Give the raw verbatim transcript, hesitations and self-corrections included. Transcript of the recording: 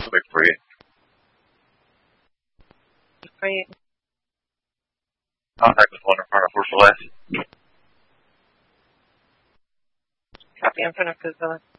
quick for you. Great. Contact with one in front of Force Left. Copy in front of Fuzilla.